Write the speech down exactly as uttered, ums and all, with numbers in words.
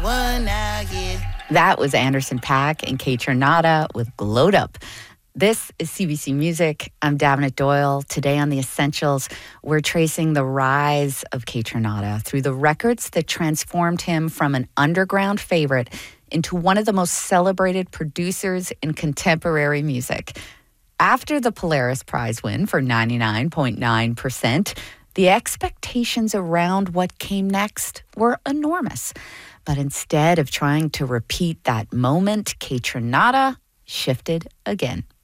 one now, yeah. That was Anderson .Paak and Kaytranada with Glowed Up. This is C B C Music. I'm Davenant Doyle. Today on The Essentials, we're tracing the rise of Kaytranada through the records that transformed him from an underground favorite into one of the most celebrated producers in contemporary music. After the Polaris Prize win for ninety-nine point nine percent, the expectations around what came next were enormous. But instead of trying to repeat that moment, Kaytranada shifted again.